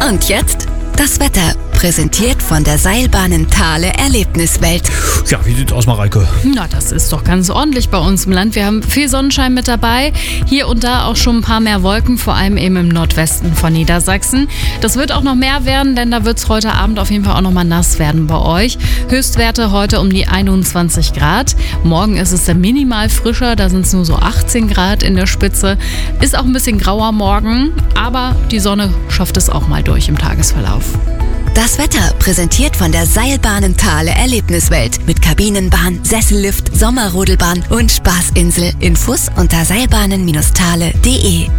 Und jetzt das Wetter, präsentiert von der Seilbahnen Thale Erlebniswelt. Ja, wie sieht's aus, Mareike? Na, das ist doch ganz ordentlich bei uns im Land. Wir haben viel Sonnenschein mit dabei. Hier und da auch schon ein paar mehr Wolken, vor allem eben im Nordwesten von Niedersachsen. Das wird auch noch mehr werden, denn da wird es heute Abend auf jeden Fall auch noch mal nass werden bei euch. Höchstwerte heute um die 21 Grad. Morgen ist es dann minimal frischer, da sind es nur so 18 Grad in der Spitze. Ist auch ein bisschen grauer morgen, aber die Sonne schafft es auch mal durch im Tagesverlauf. Das Wetter, präsentiert von der Seilbahnen Thale Erlebniswelt. Mit Kabinenbahn, Sessellift, Sommerrodelbahn und Spaßinsel. Infos unter seilbahnen-thale.de.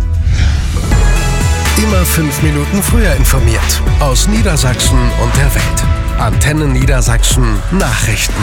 Immer 5 Minuten früher informiert. Aus Niedersachsen und der Welt. Antenne Niedersachsen Nachrichten.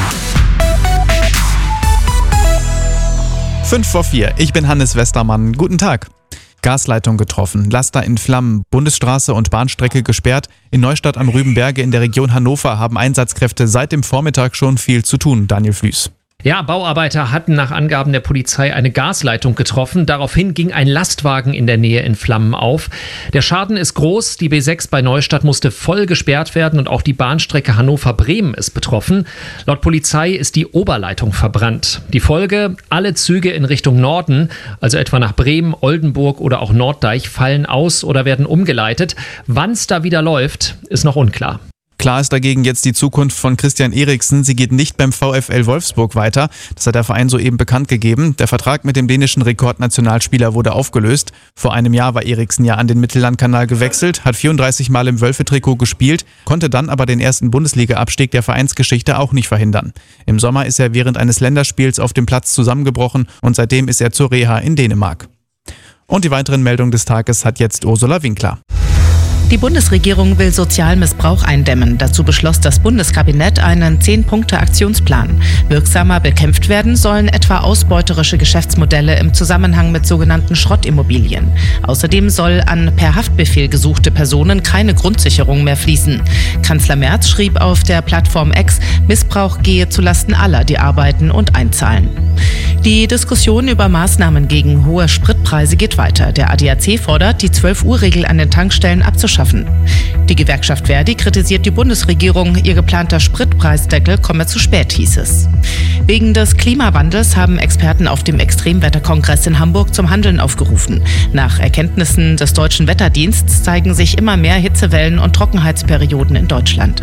5:04. Ich bin Hannes Westermann. Guten Tag. Gasleitung getroffen, Laster in Flammen, Bundesstraße und Bahnstrecke gesperrt. In Neustadt am Rübenberge in der Region Hannover haben Einsatzkräfte seit dem Vormittag schon viel zu tun. Daniel Flüß. Ja, Bauarbeiter hatten nach Angaben der Polizei eine Gasleitung getroffen. Daraufhin ging ein Lastwagen in der Nähe in Flammen auf. Der Schaden ist groß. Die B6 bei Neustadt musste voll gesperrt werden und auch die Bahnstrecke Hannover-Bremen ist betroffen. Laut Polizei ist die Oberleitung verbrannt. Die Folge: alle Züge in Richtung Norden, also etwa nach Bremen, Oldenburg oder auch Norddeich, fallen aus oder werden umgeleitet. Wann es da wieder läuft, ist noch unklar. Klar ist dagegen jetzt die Zukunft von Christian Eriksen. Sie geht nicht beim VfL Wolfsburg weiter. Das hat der Verein soeben bekannt gegeben. Der Vertrag mit dem dänischen Rekordnationalspieler wurde aufgelöst. Vor einem Jahr war Eriksen ja an den Mittellandkanal gewechselt, hat 34 Mal im Wölfe-Trikot gespielt, konnte dann aber den ersten Bundesliga-Abstieg der Vereinsgeschichte auch nicht verhindern. Im Sommer ist er während eines Länderspiels auf dem Platz zusammengebrochen und seitdem ist er zur Reha in Dänemark. Und die weiteren Meldungen des Tages hat jetzt Ursula Winkler. Die Bundesregierung will Sozialmissbrauch eindämmen. Dazu beschloss das Bundeskabinett einen 10-Punkte-Aktionsplan. Wirksamer bekämpft werden sollen etwa ausbeuterische Geschäftsmodelle im Zusammenhang mit sogenannten Schrottimmobilien. Außerdem soll an per Haftbefehl gesuchte Personen keine Grundsicherung mehr fließen. Kanzler Merz schrieb auf der Plattform X, Missbrauch gehe zulasten aller, die arbeiten und einzahlen. Die Diskussion über Maßnahmen gegen hohe Spritpreise geht weiter. Der ADAC fordert, die 12-Uhr-Regel an den Tankstellen abzuschaffen. Die Gewerkschaft Verdi kritisiert die Bundesregierung. Ihr geplanter Spritpreisdeckel komme zu spät, hieß es. Wegen des Klimawandels haben Experten auf dem Extremwetterkongress in Hamburg zum Handeln aufgerufen. Nach Erkenntnissen des Deutschen Wetterdienstes zeigen sich immer mehr Hitzewellen und Trockenheitsperioden in Deutschland.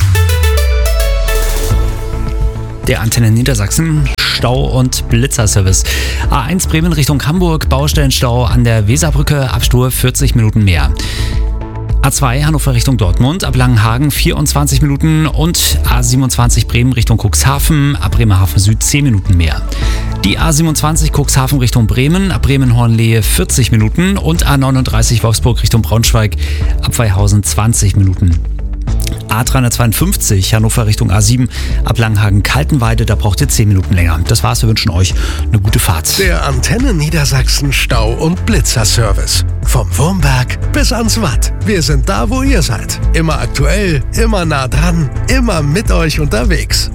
Der Antenne Niedersachsen Stau- und Blitzerservice. A1 Bremen Richtung Hamburg, Baustellenstau an der Weserbrücke, Abstur 40 Minuten mehr. A2 Hannover Richtung Dortmund, ab Langenhagen 24 Minuten und A27 Bremen Richtung Cuxhaven, ab Bremerhaven Süd 10 Minuten mehr. Die A27 Cuxhaven Richtung Bremen, ab Bremen-Hornlehe 40 Minuten und A39 Wolfsburg Richtung Braunschweig, ab Weihausen 20 Minuten. A352 Hannover Richtung A7, ab Langenhagen-Kaltenweide, da braucht ihr 10 Minuten länger. Das war's, wir wünschen euch eine gute Fahrt. Der Antenne Niedersachsen Stau- und Blitzerservice. Vom Wurmberg bis ans Watt. Wir sind da, wo ihr seid. Immer aktuell, immer nah dran, immer mit euch unterwegs.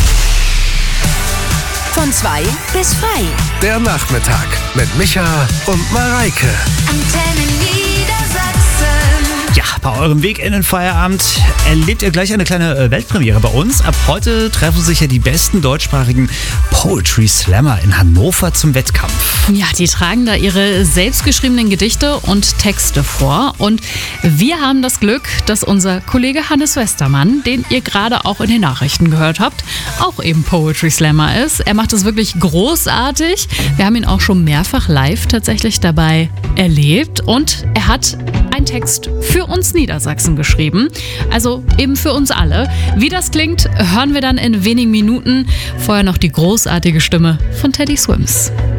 Von 2 bis frei. Der Nachmittag mit Micha und Mareike. Antenne Niedersachsen. Ja, bei eurem Weg in den Feierabend erlebt ihr gleich eine kleine Weltpremiere bei uns. Ab heute treffen sich ja die besten deutschsprachigen Poetry Slammer in Hannover zum Wettkampf. Ja, die tragen da ihre selbstgeschriebenen Gedichte und Texte vor. Und wir haben das Glück, dass unser Kollege Hannes Westermann, den ihr gerade auch in den Nachrichten gehört habt, auch eben Poetry Slammer ist. Er macht das wirklich großartig. Wir haben ihn auch schon mehrfach live tatsächlich dabei erlebt. Und er hat einen Text für uns Niedersachsen geschrieben. Also eben für uns alle. Wie das klingt, hören wir dann in wenigen Minuten. Vorher noch die großartige Stimme von Teddy Swims.